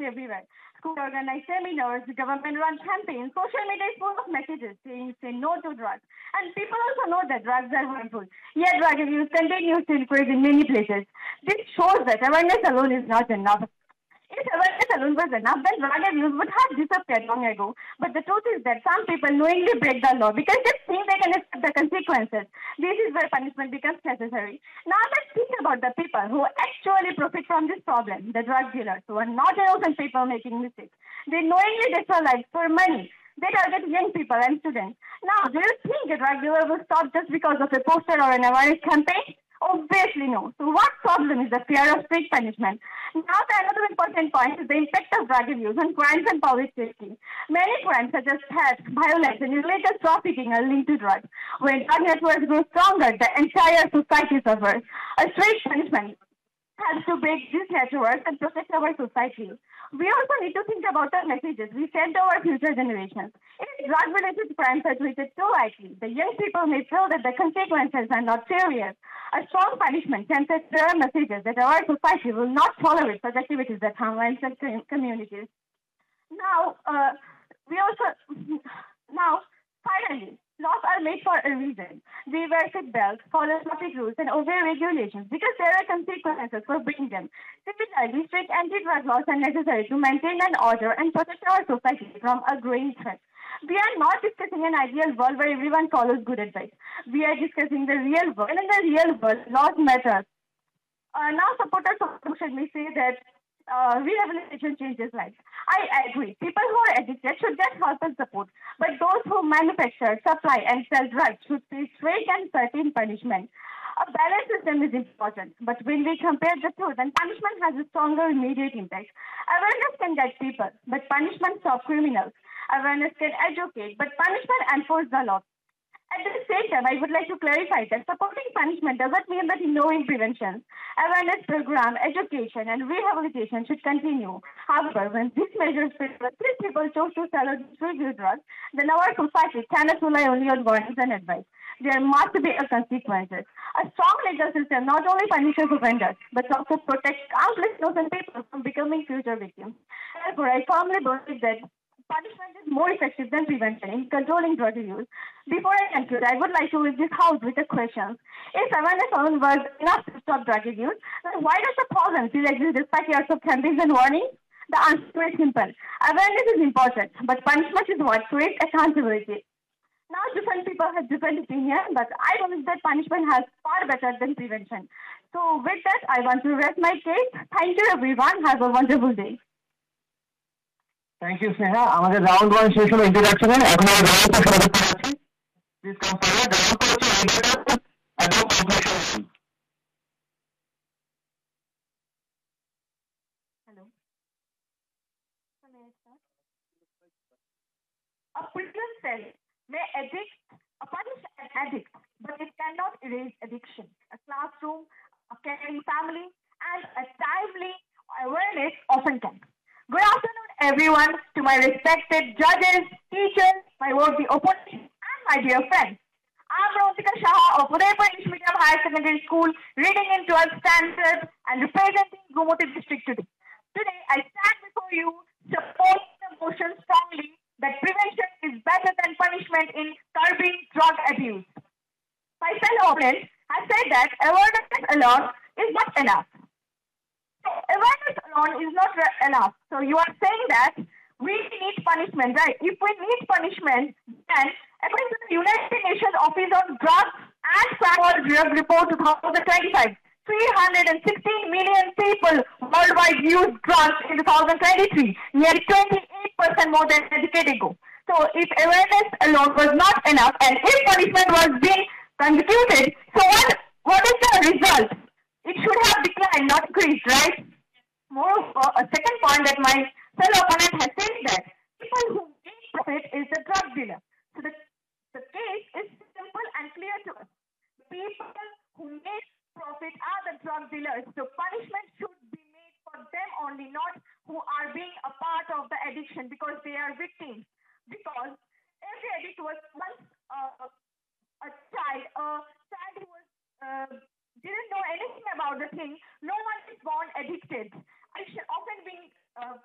everywhere. School organize seminars, government run campaigns, social media is full of messages saying say no to drugs. And people also know that drugs are harmful. Yet drug abuse continues to increase in many places. This shows that awareness alone is not enough. If awareness alone was enough, then drug abuse would have disappeared long ago. But the truth is that some people knowingly break the law because they think they can escape the consequences. This is where punishment becomes necessary. Now let's think about the people who actually profit from this problem, the drug dealers, who are not innocent people making mistakes. They knowingly destroy lives for money. They target young people and students. Now, do you think a drug dealer will stop just because of a poster or an awareness campaign? Obviously no. So what problem is the fear of strict punishment? Now the another important point is the impact of drug abuse on crimes and public safety. Many crimes such as theft, violence and illegal trafficking are linked to drugs. When drug networks grow stronger, the entire society suffers. A strict punishment has to break these networks and protect our society. We also need to think about the messages we send to our future generations. If drug-related crimes are treated so lightly, the young people may feel that the consequences are not serious. A strong punishment can send clear messages that our society will not tolerate such activities that harm lives and communities. Now, we also now finally laws are made for a reason. We wear seat belts, follow traffic rules, and obey regulations because there are consequences for breaking them. Similarly, strict anti-drug laws are necessary to maintain an order and protect our society from a growing threat. We are not discussing an ideal world where everyone follows good advice. We are discussing the real world, and in the real world, laws matter. Now, supporters of solution may say that rehabilitation changes lives. I agree. People who are addicted should get help and support, but those who manufacture, supply, and sell drugs should face strict and certain punishment. A balanced system is important, but when we compare the two, then punishment has a stronger immediate impact. Awareness can guide people, but punishment stops criminals. Awareness can educate, but punishment enforces the law. At the same time, I would like to clarify that supporting punishment doesn't mean that ignoring prevention. Awareness program, education, and rehabilitation should continue. However, when these measures fail, when these people choose to sell or distribute drugs, then our society cannot rely only on warnings and advice. There must be a consequences. A strong legal system not only punishes offenders, but also protects countless innocent people from becoming future victims. Therefore, I firmly believe that punishment is more effective than prevention in controlling drug use. Before I conclude, I would like to leave this house with a question. If awareness alone was enough to stop drug abuse, then why does the problem still exist despite years of campaigns and warnings? The answer is simple. Awareness is important, but punishment is what creates accountability. Now, different people have different opinions, but I believe that punishment has far better than prevention. So, with that, I want to rest my case. Thank you, everyone. Have a wonderful day. Thank you Sneha. আমাদের round one শেষ হলো ইন্ট্রোডাকশনে, এখন আমরা round two শুরু করতে যাচ্ছি। Please come forward. Round two হচ্ছে introduction এবং conclusion. Hello. A prison cell may punish an addict, but it cannot erase addiction. A classroom, a caring family, and a timely awareness often can. Good afternoon, everyone, to my respected judges, teachers, my worthy opponents, and my dear friends. I'm Rotika Shah of Udaipur English Medium Higher Secondary School, reading in 12th standard and representing Gumoti district today. Today, I stand before you supporting the motion strongly that prevention is better than punishment in curbing drug abuse. My fellow opponent has said that awareness alone is not enough. So awareness alone is not enough. So you are saying that we need punishment, right? If we need punishment, then according to the United Nations Office on Drugs and Crime Drug Report 2025, 316 million people worldwide used drugs in 2023, nearly 28% more than a decade ago. So if awareness alone was not enough and if punishment was being consecuted, so what is the result? It should have declined, not increased, right? Moreover, a second point that my fellow opponent has said that people who gain profit is the drug dealer. So the case is simple and clear to us. People who make profit are the drug dealers. So punishment should be made for them only, not who are being a part of the addiction because they are victims. Because every addict was once a child who was didn't know anything about the thing. No one is born addicted. I should often being